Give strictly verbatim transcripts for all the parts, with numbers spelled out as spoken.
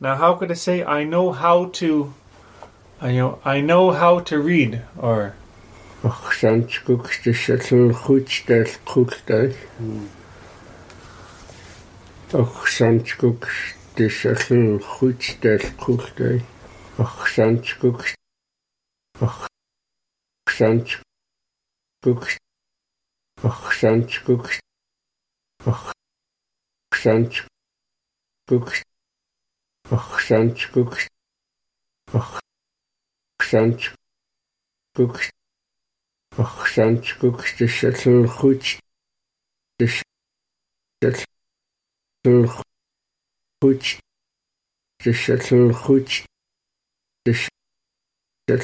Now, how could I say I know how to? I know I know how to read, or Ochsanchgukstishal Huchdel Kukdai. Ochsanchgukstishal Huchdel Kukdai. Ochsanchgukst. Ochsanchgukst. Ochsanchgukst. Ochsanchgukst. Ochsanchgukst. Ochsanchgukst. Ochsanchgukstishal Huchdel Huch Dishal Huch Dishal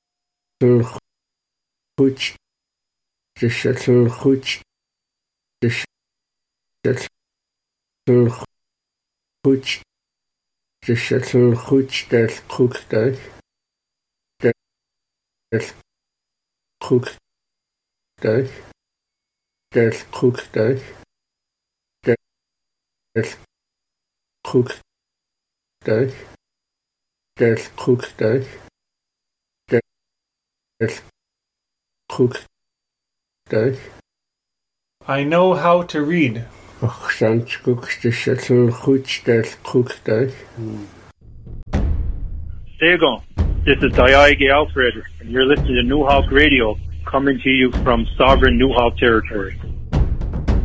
Huch Dishal Huch Dishal Huch Dishal Huch Del Kukdai Del Kukdai Del Kukdai Del Kukdai Del Kukdai Del Kukdai. I know how to read. Ochsanchgukstishal Huchdel Kukdai. There you go. This is Dayage Alfred, and you're listening to New Hawk Radio, coming to you from sovereign New Hawk territory.